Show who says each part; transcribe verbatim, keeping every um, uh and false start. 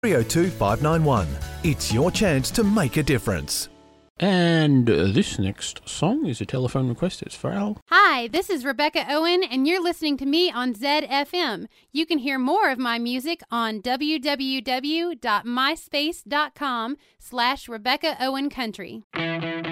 Speaker 1: three oh two, five nine one. It's your chance to make a difference.
Speaker 2: And uh, this next song is a telephone request. It's for Al.
Speaker 3: Hi, this is Rebecca Owen, and you're listening to me on Z F M. You can hear more of my music on www.myspace.com slash Rebecca Owen Country.